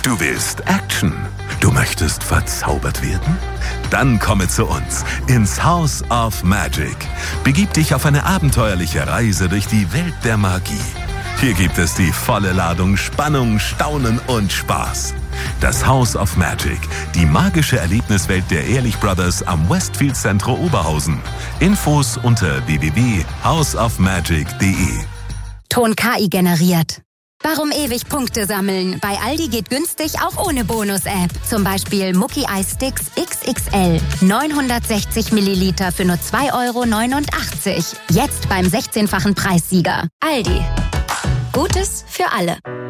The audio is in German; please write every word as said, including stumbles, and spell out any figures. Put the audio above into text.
Du willst Action? Du möchtest verzaubert werden? Dann komme zu uns ins House of Magic. Begib dich auf eine abenteuerliche Reise durch die Welt der Magie. Hier gibt es die volle Ladung Spannung, Staunen und Spaß. Das House of Magic, die magische Erlebniswelt der Ehrlich Brothers am Westfield Centro Oberhausen. Infos unter w w w punkt house of magic punkt d e. Ton K I generiert. Warum ewig Punkte sammeln? Bei Aldi geht günstig auch ohne Bonus-App. Zum Beispiel Mucki Eis Sticks X X L. neunhundertsechzig Milliliter für nur zwei Euro neunundachtzig. Jetzt beim sechzehnfachen Preissieger. Aldi. Gutes für alle.